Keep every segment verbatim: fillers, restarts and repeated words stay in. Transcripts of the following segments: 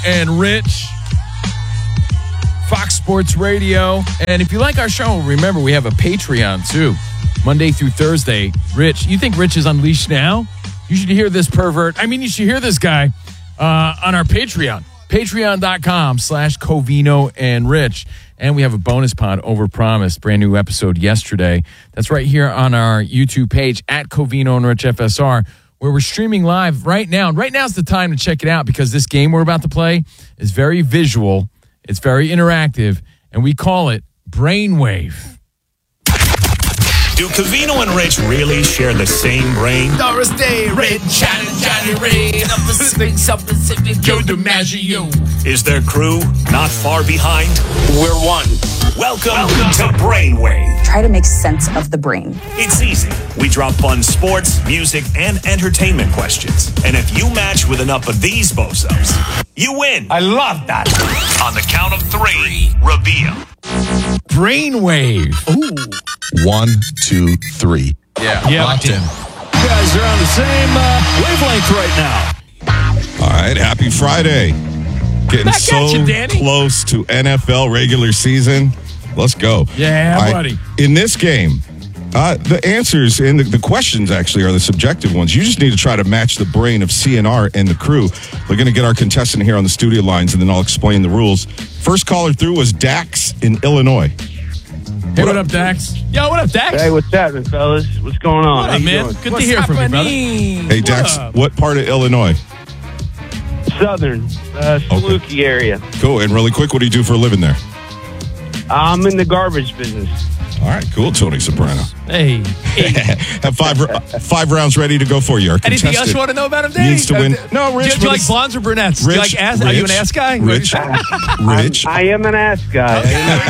and Rich, Fox Sports Radio. And if you like our show, remember we have a Patreon too, Monday through Thursday. Rich, you think Rich is unleashed now? You should hear this pervert. I mean, you should hear this guy uh, on our Patreon, patreon.com slash Covino and Rich. And we have a bonus pod, Overpromised, brand new episode yesterday. That's right here on our YouTube page at Covino and Rich F S R, where we're streaming live right now. And right now is the time to check it out because this game we're about to play is very visual. It's very interactive, and we call it Brainwave. Do Covino and Rich really share the same brain? Doris Day, Red, Johnny, Johnny Ray, up Pacific, South Pacific, Joe DiMaggio. Is their crew not far behind? We're one. Welcome, Welcome to Brainwave. Try to make sense of the brain. It's easy. We drop fun sports, music, and entertainment questions. And if you match with enough of these bozos, you win. I love that. On the count of three, reveal. Brainwave. Ooh. One, two, three. Yeah. yeah Locked in. You guys are on the same uh, wavelength right now. All right. Happy Friday. Getting Back so at you, Danny. close to N F L regular season. Let's go. Yeah, All right. buddy. In this game, uh, the answers and the, the questions actually are the subjective ones. You just need to try to match the brain of C N R and the crew. We're going to get our contestant here on the studio lines, and then I'll explain the rules. First caller through was Dax in Illinois. Hey, what up, Dax? Yo, what up, Dax? Hey, what's happening, fellas? What's going on? What How up, you man? doing? Good What's to hear from you, brother. happening? Hey, Dax, up? what part of Illinois? Southern, uh, Saluki area. Cool. And really quick, what do you do for a living there? I'm in the garbage business. All right, cool, Tony Soprano. Hey. Have five five rounds ready to go for you. Our Anything else you want to know about him, Danny? needs to win. Uh, No, Rich. Do, do you but like it's- blondes or brunettes? Rich, do you like ass? Rich, Are you an ass guy? Rich, Rich, I am an ass guy.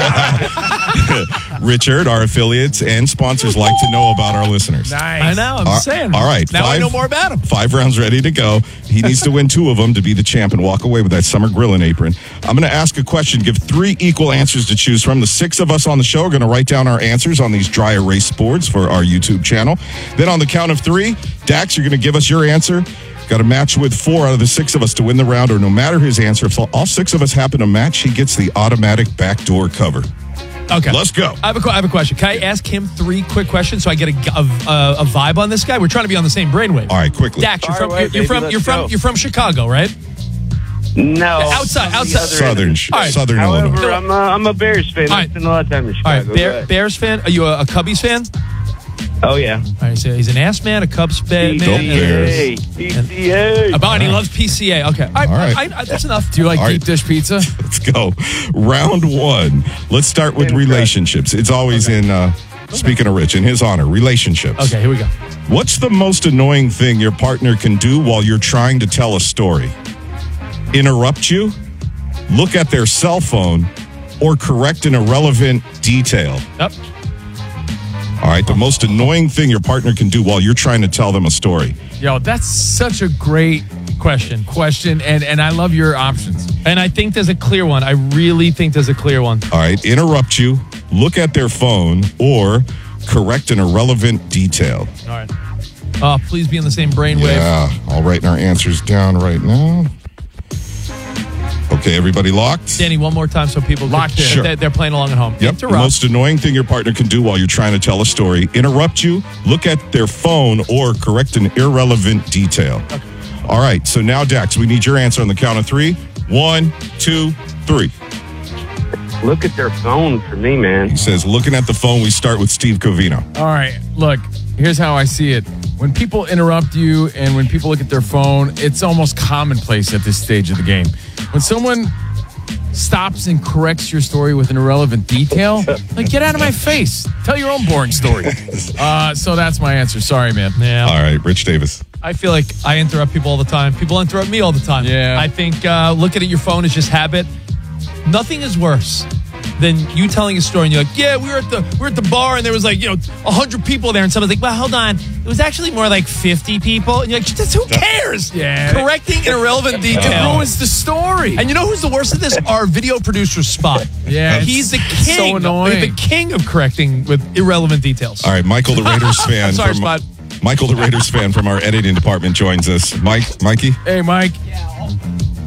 Richard, our affiliates and sponsors like to know about our listeners. Nice. I know, I'm All- saying. all right, Now I five- know more about him. Five rounds ready to go. He needs to win two of them to be the champ and walk away with that summer grilling apron. I'm going to ask a question, give three equal answers to choose from. The six of us on the show are going to write down our answers on these dry erase boards for our YouTube channel. Then on the count of three, Dax, you're going to give us your answer. Got to match with four out of the six of us to win the round, or no matter his answer, if all six of us happen to match, he gets the automatic backdoor cover. Okay. Let's go. I have, a, qu- I have a question. Can I ask him three quick questions so I get a, a, a, a vibe on this guy? We're trying to be on the same brainwave. All right, quickly. Dax, you're Fire from away, you're, you're baby, from let's you're from go. you're from Chicago, right? No. Outside- I'm the outside- other Southern, end. All right. Southern However, Illinois. I'm a, I'm a Bears fan. All I right. spent a lot of time in All Chicago. right, Go Bear, ahead. Bears fan? Are you a, a Cubbies fan? Oh, yeah. All right, so he's an ass man, a Cubs fan, Go man. Bears. P C A. About and he loves P C A. Okay, all right, All right. I, I, that's enough. Do you like All right. deep dish pizza? Let's go. Round one. Let's start with Incredible. relationships. It's always in, uh, speaking of Rich, in his honor, relationships. Okay, here we go. What's the most annoying thing your partner can do while you're trying to tell a story? Interrupt you, look at their cell phone, or correct an irrelevant detail? Yep. All right, the most annoying thing your partner can do while you're trying to tell them a story. Yo, that's such a great Question. question, and, and I love your options. And I think there's a clear one. I really think there's a clear one. All right, interrupt you, look at their phone, or correct an irrelevant detail. All right. Uh, please be in the same brainwave. Yeah, I'll write our answers down right now. Okay, everybody locked? Danny, one more time so people Locked can, in. Sure. they're, they're playing along at home. Yep. The Interrupt. most annoying thing your partner can do while you're trying to tell a story: interrupt you, look at their phone, or correct an irrelevant detail. Okay. All right. So now, Dax, we need your answer on the count of three. One, two, three. Look at their phone for me, man. He says, looking at the phone, we start with Steve Covino. All right, look, here's how I see it. When people interrupt you and when people look at their phone, it's almost commonplace at this stage of the game. When someone stops and corrects your story with an irrelevant detail, like, get out of my face. Tell your own boring story. Uh, so that's my answer. Sorry, man. Yeah. All right, Rich Davis. I feel like I interrupt people all the time. People interrupt me all the time. Yeah. I think uh, looking at your phone is just habit. Nothing is worse than you telling a story and you're like, yeah, we were at the we were at the bar and there was like, you know, a hundred people there, and someone's like, well, hold on, it was actually more like fifty people, and you're like, just who cares? Yeah. Correcting an irrelevant It detail. ruins the story. And you know who's the worst of this? Our video producer Spot. Yeah, he's the it's so king. annoying. The king of correcting with irrelevant details. All right, Michael, the Raiders fan. I'm sorry, from, Spot. Michael, the Raiders fan from our editing department, joins us. Mike, Mikey. Hey, Mike.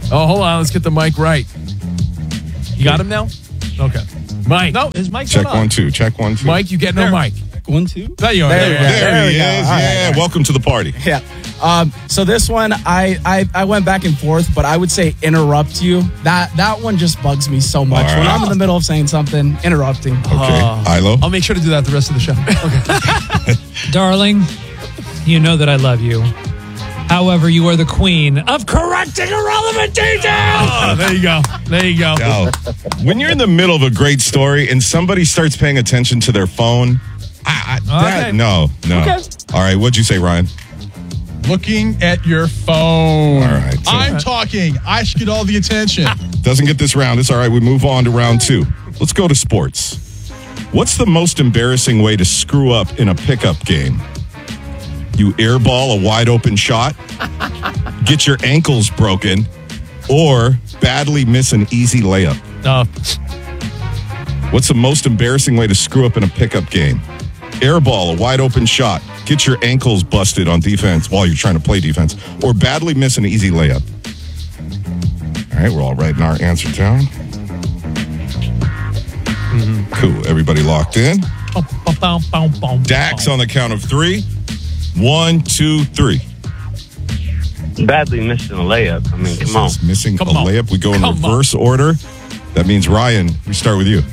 Oh, hold on. Let's get the mic right. You got him now? Okay. Mike. No, his mic's Check not on. one, two. Check one, two. Mike, you get no mic. One, two. There you are. There, There you we are. go. There, There he we go. is. All right, yeah. all right. Welcome to the party. Yeah. Um, so this one, I, I I went back and forth, but I would say interrupt you. That that one just bugs me so much. All When right. I'm in the middle of saying something, interrupting. Okay. Uh, Ilo. I'll make sure to do that the rest of the show. Okay. Darling, you know that I love you. However, you are the queen of correcting irrelevant details. Oh, there you go. There you go. Now, when you're in the middle of a great story and somebody starts paying attention to their phone, I, I, that, Okay. no, no. Okay. All right, what'd you say, Ryan? Looking at your phone. All right. so- I'm talking. I should get all the attention. Doesn't get this round. It's all right. We move on to round two. Let's go to sports. What's the most embarrassing way to screw up in a pickup game? You airball a wide open shot, get your ankles broken, or badly miss an easy layup? Uh, What's the most embarrassing way to screw up in a pickup game? Airball a wide open shot, get your ankles busted on defense while you're trying to play defense, or badly miss an easy layup? All right, we're all writing our answer down. Cool. Everybody locked in. Dax on the count of three. One, two, three. Badly missing a layup. I mean, come on. Is missing Come a on. layup. We go in Come on. reverse order. That means, Ryan, we start with you.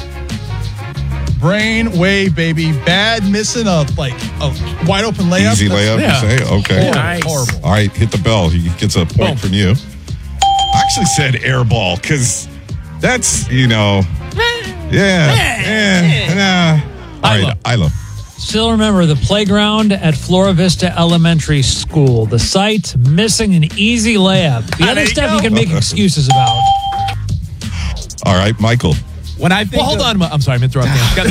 Brain wave, baby. Bad missing a like a wide open layup. Easy That's layup, yeah. you say? Okay. Nice. Horrible. All right, hit the bell. He gets a point Boom. from you. I actually said airball because that's, you know, yeah, yeah, nah. All right, Ilo. Still remember the playground at Flora Vista Elementary School. The site missing an easy layup. The Ah, other there you stuff go. you can make excuses about. All right, Michael. When I think well, hold of, on. I'm sorry, I'm interrupting.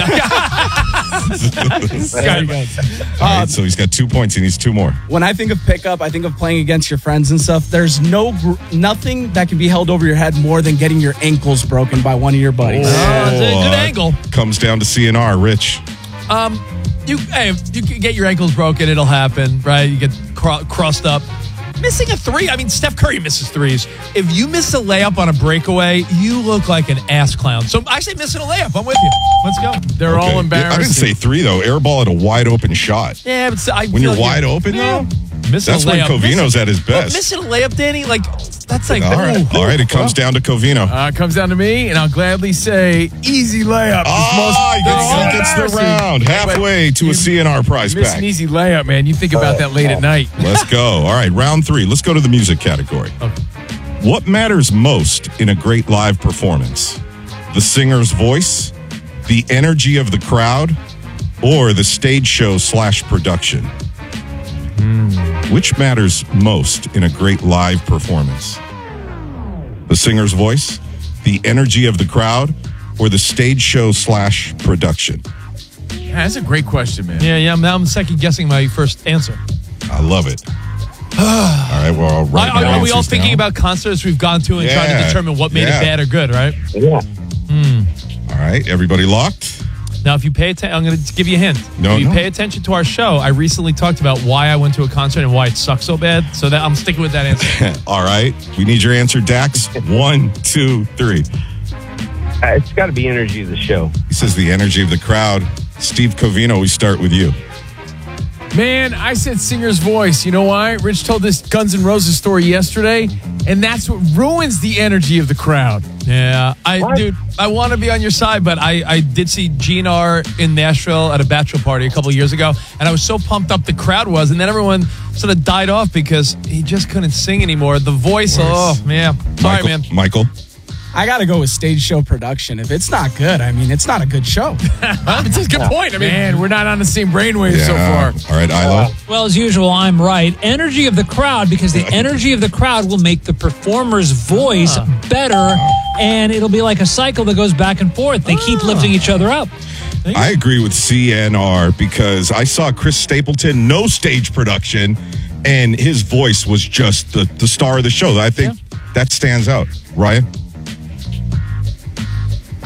All right, so he's got two points. He needs two more. when I think of pickup, I think of playing against your friends and stuff. There's no gr- nothing that can be held over your head more than getting your ankles broken by one of your buddies. Oh, it's a good uh, angle. Comes down to C N R. Rich. Um, you hey, if you can get your ankles broken, it'll happen, right? You get cro- crossed up. Missing a three. I mean, Steph Curry misses threes. If you miss a layup on a breakaway, you look like an ass clown. So I say missing a layup. I'm with you. Let's go. They're Okay. all embarrassing. I didn't say three, though. Airball at a wide open shot. Yeah, but I When feel you're like wide open, though, missing that's a when layup. Covino's Missing- at his But best. missing a layup, Danny, like that's like All right, ooh, all right. It comes down to Covino. Uh, it comes down to me, and I'll gladly say easy layup. It's Ah, he they're gets, all he gets the embarrassing. round. Halfway to a C N R prize Miss pack. an easy layup, man. You think about that late at night. Let's go. All right, round three. Let's go to the music category. What matters most in a great live performance? The singer's voice, the energy of the crowd, or the stage show slash production? Which matters most in a great live performance? The singer's voice, the energy of the crowd, or the stage show slash production? Yeah, that's a great question, man. Yeah, yeah. Now I'm second guessing my first answer. I love it. all right, well, all right. Are, are we all thinking about concerts we've gone to and trying to Yeah, determine what made yeah. it bad or good, right? Yeah. All right, everybody locked? Now, if you pay attention, I'm going to give you a hint. No, if you no. pay attention to our show, I recently talked about why I went to a concert and why it sucked so bad. So that I'm sticking with that answer. All right. We need your answer, Dax. One, two, three. Uh, it's got to be energy of the show. He says the energy of the crowd. Steve Covino, we start with you. Man, I said singer's voice. You know why? Rich told this Guns N' Roses story yesterday, and that's what ruins the energy of the crowd. Yeah, I, What? dude, I want to be on your side, but I, I did see G N R in Nashville at a bachelor party a couple years ago, and I was so pumped up the crowd was, and then everyone sort of died off because he just couldn't sing anymore. The voice, oh, man. Sorry, Michael, man. Michael. I got to go with stage show production. If it's not good, I mean, it's not a good show. It's a good point. I mean, man, we're not on the same brainwave so far. All right, Ilo. Well, as usual, I'm right. Energy of the crowd, because the energy of the crowd will make the performer's voice better, and it'll be like a cycle that goes back and forth. They keep lifting each other up. I agree with C N R because I saw Chris Stapleton, no stage production, and his voice was just the, the star of the show. I think that stands out. Ryan?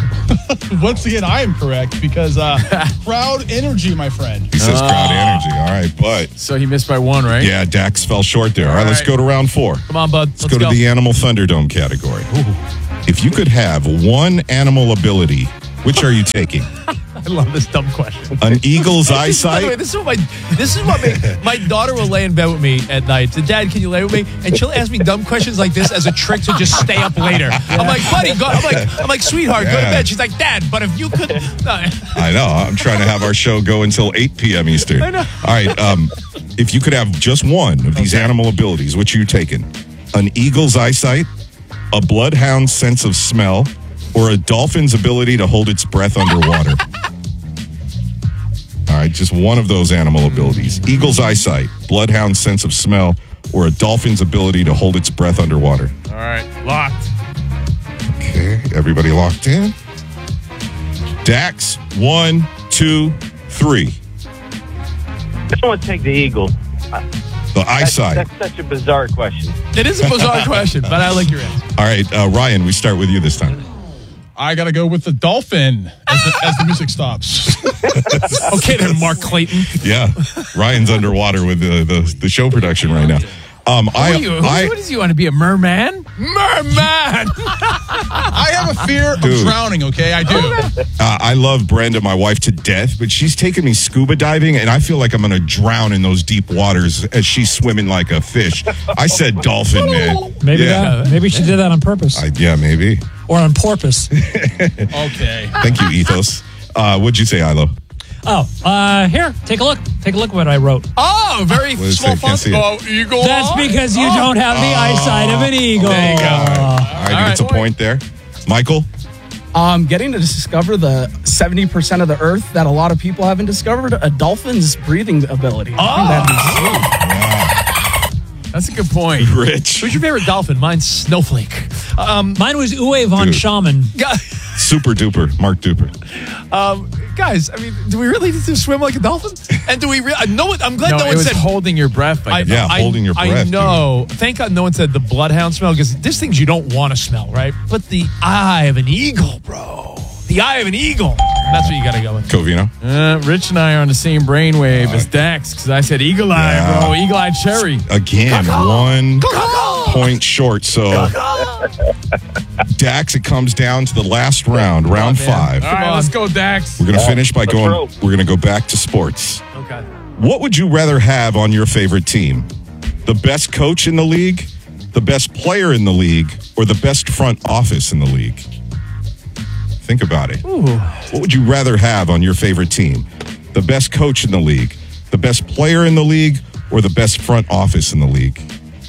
Once again, I am correct because uh, crowd energy, my friend. He says crowd energy. All right, but So he missed by one, right? yeah, Dax fell short there. All right, All let's right. go to round four. Come on, bud. Let's, go, to the Animal Thunderdome category. If you could have one animal ability, which are you taking? I love this dumb question. An eagle's By the way, eyesight? this is what my this is what my, my daughter will lay in bed with me at night. So, Dad, can you lay with me? And she'll ask me dumb questions like this as a trick to just stay up later. I'm like, buddy, go. I'm like, I'm like, sweetheart, go to Yeah. bed. She's like, Dad, but if you could, no. I know. I'm trying to have our show go until eight p.m. Eastern. I know. All right. Um, if you could have just one of these animal abilities, which are you taking? An eagle's eyesight, a bloodhound's sense of smell, or a dolphin's ability to hold its breath underwater? All right, just one of those animal abilities. Eagle's eyesight, bloodhound's sense of smell, or a dolphin's ability to hold its breath underwater. All right, locked. Okay, everybody locked in? Dax, one, two, three. I want to take the eagle. The That's, eyesight. that's such a bizarre question. It is a bizarre question, but I like your answer. All right, uh, Ryan, we start with you this time. I got to go with the dolphin as the, as the music stops. Okay, then, Mark Clayton. Yeah, Ryan's underwater with the, the, the show production right now. Um, Who I, are you? Who- I, what does he want to be, a merman? Merman! I have a fear of Dude. drowning, okay? I do. uh, I love Brenda, my wife, to death, but she's taken me scuba diving, and I feel like I'm going to drown in those deep waters as she's swimming like a fish. I said dolphin, man. Maybe yeah. that. Maybe she did that on purpose I, yeah, maybe. or on porpoise. Okay. Thank you, Ethos. Uh, what'd you say, Ilo? Oh, uh, here, take a look. Take a look what I wrote. Oh, very What does it small say? Can't font. see it. Oh, eagle. That's because you Oh. don't have the eyesight of an eagle. There you go. All right, he gets a point there. Michael? Um, getting to discover the seventy percent of the earth that a lot of people haven't discovered, a dolphin's breathing ability. I think that'd be sweet. That's a good point. Rich? Who's your favorite dolphin? Mine's Snowflake. Um, Mine was Uwe von Dude. Schaman. guys, Super duper. Mark Duper. um, guys, I mean, do we really need to swim like a dolphin? And do we? Re- I know it. I'm glad No, no, it one was said. holding your breath. Like Yeah, I, holding your I breath, know. Thank God no one said the bloodhound smell because there's things you don't want to smell, right? But the eye of an eagle, bro. The eye of an eagle. That's what you got to go with. Covino? Uh, Rich and I are on the same brainwave as Dax because I said eagle eye, Yeah. bro. Eagle eye cherry. Again, one point short. So, Dax, it comes down to the last round, round five. All right, let's go, Dax. We're going to finish by let's going, roll. we're going to go back to sports. Okay. What would you rather have on your favorite team? The best coach in the league, the best player in the league, or the best front office in the league? Think about it. What would you rather have on your favorite team? The best coach in the league, the best player in the league, or the best front office in the league?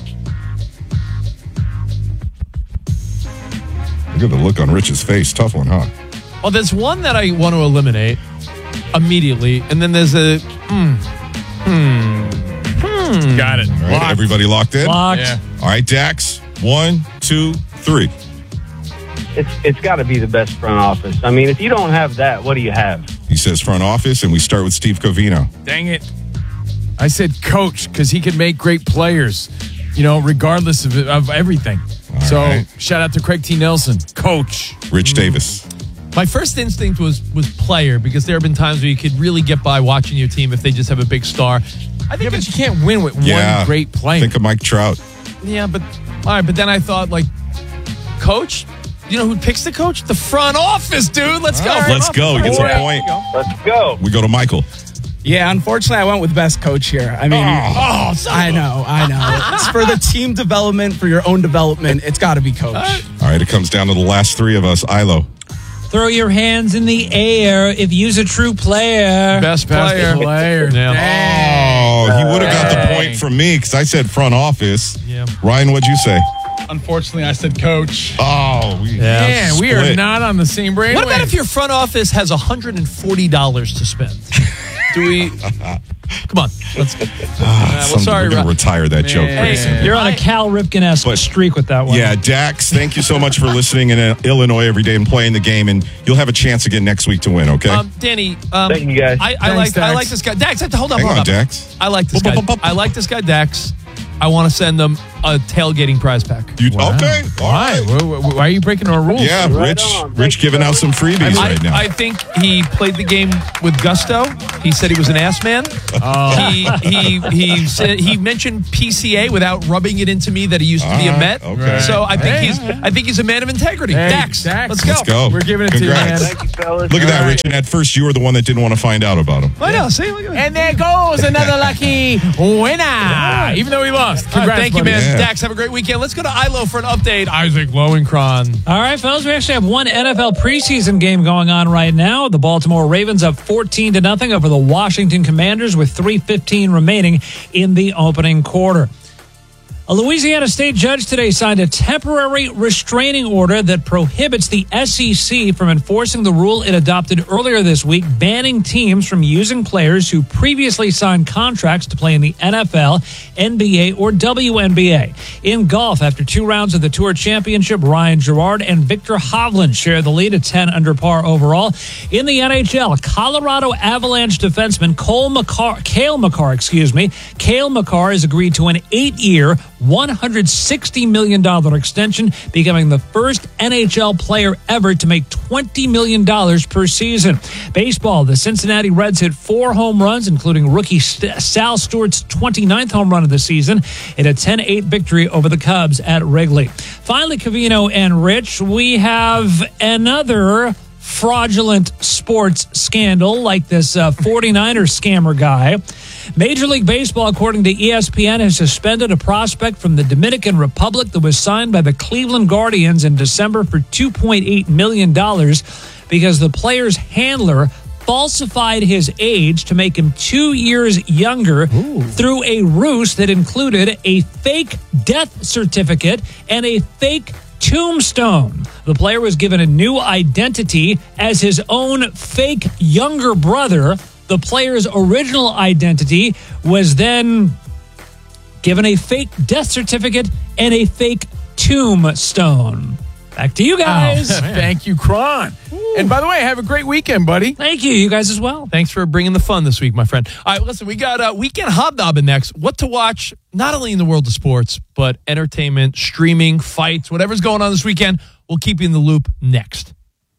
Look at the look on Rich's face. Tough one, huh? Well, there's one that I want to eliminate immediately, and then there's a. Hmm. Hmm. Hmm. Got it. All right, Locked. everybody locked in? Locked. Yeah. All right, Dax. One, two, three. It's it's got to be the best front office. I mean, if you don't have that, what do you have? He says front office, and we start with Steve Covino. Dang it. I said coach because he can make great players, you know, regardless of, of everything. All so right. shout out to Craig T. Nelson, coach. Rich Davis. My first instinct was was player because there have been times where you could really get by watching your team if they just have a big star. I think Yeah, but it's, you can't win with Yeah. one great player. Think of Mike Trout. yeah, but all right, but then I thought like coach. You know who picks the coach? The front office, dude. Let's go. Let's go. He gets a All right. point. Let's go. We go to Michael. Yeah, unfortunately, I went with best coach here. I mean, Oh, son I of a- know, I know. It's for the team development, for your own development. It's got to be coach. All right, it comes down to the last three of us. Ilo. Throw your hands in the air if you's a true player. Best Best player. player. Yeah. Oh, he would have got the Dang. point from me because I said front office. Yeah. Ryan, what'd you say? Unfortunately, I said coach. Oh, we, Man, we are split. not on the same brain. What about if your front office has one hundred forty dollars to spend? Do we? Come on, let's. Uh, well, Some- sorry, we're going to Ra- retire that joke. Man. pretty soon. You're on a Cal Ripken-esque But- streak with that one. Yeah, Dax, thank you so much for listening in uh, Illinois every day and playing the game, and you'll have a chance again next week to win, okay? Um, Danny, um, Thank you, guys. I, I Thanks, like I Dax. like this guy. Dax, hold up, Hang hold on, up. Dax. I like this guy. Bup, bup, bup, bup. I like this guy, Dax. I want to send him a tailgating prize pack. You, Okay. All Why? right. Why? Why are you breaking our rules? Yeah, Right Rich. on. Rich Thank you, giving out some freebies I, right now. I think he played the game with gusto. He said he was an ass man. He he he said he mentioned P C A without rubbing it into me that he used to be a All Met. right, okay. So I think Hey. he's I think he's a man of integrity. Hey, Dax, Dax. let's go. Let's go. We're giving it Congrats. to you, man. Thank you, fellas. Look at that, All right. Rich. And at first, you were the one that didn't want to find out about him. I know. See, look at And there goes another lucky winner. Even though he lost. All right, Congrats, thank you, buddy. man. Yeah. Dax, have a great weekend. Let's go to I L O for an update. Isaac Lowenkron. All right, fellas, we actually have one N F L preseason game going on right now. The Baltimore Ravens up fourteen to nothing over the Washington Commanders with three fifteen remaining in the opening quarter. A Louisiana state judge today signed a temporary restraining order that prohibits the S E C from enforcing the rule it adopted earlier this week, banning teams from using players who previously signed contracts to play in the N F L, N B A, or W N B A. In golf, after two rounds of the Tour Championship, Ryan Gerard and Victor Hovland share the lead at ten under par overall. In the N H L, Colorado Avalanche defenseman Cole McCarr, Cale Makar, excuse me, Cale Makar has agreed to an eight-year, one hundred sixty million dollars extension, becoming the first N H L player ever to make twenty million dollars per season. Baseball, the Cincinnati Reds hit four home runs, including rookie St- Sal Stewart's twenty-ninth home run of the season in a ten eight victory over the Cubs at Wrigley. Finally, Covino and Rich, we have another fraudulent sports scandal like this uh, 49er scammer guy. Major League Baseball, according to E S P N, has suspended a prospect from the Dominican Republic that was signed by the Cleveland Guardians in December for two point eight million dollars because the player's handler falsified his age to make him two years younger Ooh. through a ruse that included a fake death certificate and a fake tombstone. The player was given a new identity as his own fake younger brother. The player's original identity was then given a fake death certificate and a fake tombstone. Back to you guys. Oh, thank you, Kron. And by the way, have a great weekend, buddy. Thank you. You guys as well. Thanks for bringing the fun this week, my friend. All right, listen, we got uh, Weekend Hobnobbing next. What to watch, not only in the world of sports, but entertainment, streaming, fights, whatever's going on this weekend. We'll keep you in the loop next.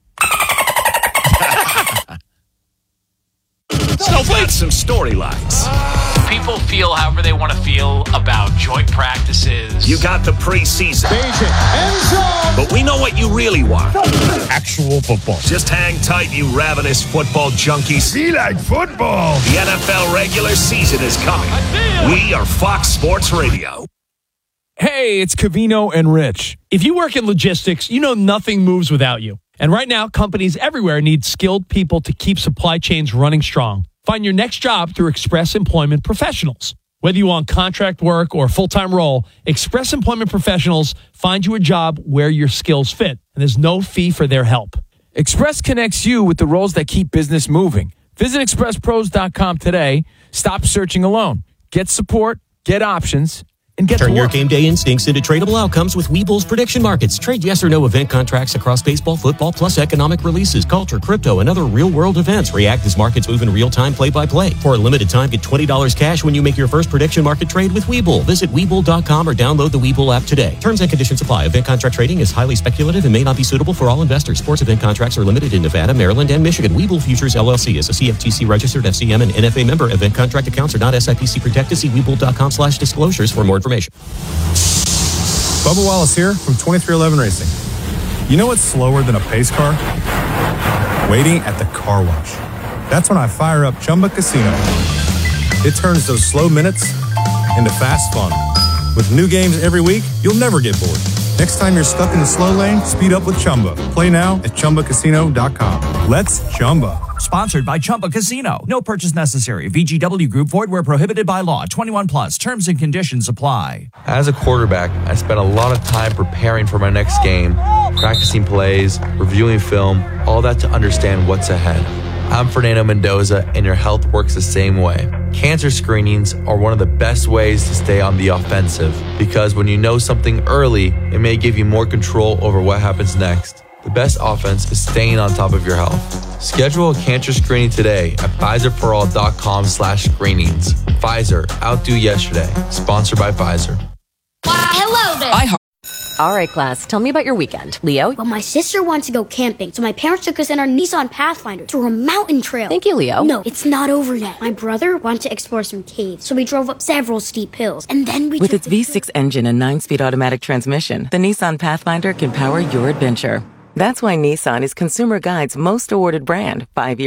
Snowflakes, some storylines. People feel however they want to feel about joint practices. You got the preseason. But we know what you really want. Actual football. Just hang tight, you ravenous football junkies. Be like football. The N F L regular season is coming. We are Fox Sports Radio. Hey, it's Covino and Rich. If you work in logistics, you know nothing moves without you. And right now, companies everywhere need skilled people to keep supply chains running strong. Find your next job through Express Employment Professionals. Whether you want contract work or a full-time role, Express Employment Professionals find you a job where your skills fit, and there's no fee for their help. Express connects you with the roles that keep business moving. Visit express pros dot com today. Stop searching alone. Get support, get options, and get Turn to your work. game day instincts into tradable outcomes with Webull's prediction markets. Trade yes or no event contracts across baseball, football, plus economic releases, culture, crypto, and other real-world events. React as markets move in real time, play-by-play. For a limited time, get twenty dollars cash when you make your first prediction market trade with Webull. Visit Webull dot com or download the Webull app today. Terms and conditions apply. Event contract trading is highly speculative and may not be suitable for all investors. Sports event contracts are limited in Nevada, Maryland, and Michigan. Webull Futures, L L C is a C F T C-registered F C M and N F A member. Event contract accounts are not S I P C protected. See Webull dot com slash disclosures for more information. Bubba Wallace here from twenty-three eleven Racing. You know what's slower than a pace car? Waiting at the car wash. That's when I fire up Chumba Casino. It turns those slow minutes into fast fun. With new games every week, you'll never get bored. Next time you're stuck in the slow lane, speed up with Chumba. Play now at chumba casino dot com. Let's Chumba. Sponsored by Chumba Casino. No purchase necessary. V G W Group. Void where prohibited by law. twenty-one plus. Terms and conditions apply. As a quarterback, I spent a lot of time preparing for my next game, practicing plays, reviewing film, all that to understand what's ahead. I'm Fernando Mendoza, and your health works the same way. Cancer screenings are one of the best ways to stay on the offensive, because when you know something early, it may give you more control over what happens next. The best offense is staying on top of your health. Schedule a cancer screening today at Pfizer for all dot com slash screenings. Pfizer, outdo yesterday. Sponsored by Pfizer. Hello there. I All right, class. Tell me about your weekend. Leo? Well, my sister wanted to go camping, so my parents took us in our Nissan Pathfinder through a mountain trail. Thank you, Leo. No, it's not over yet. My brother wanted to explore some caves, so we drove up several steep hills, and then we With took its V six engine and nine-speed automatic transmission, the Nissan Pathfinder can power your adventure. That's why Nissan is Consumer Guide's most awarded brand, five years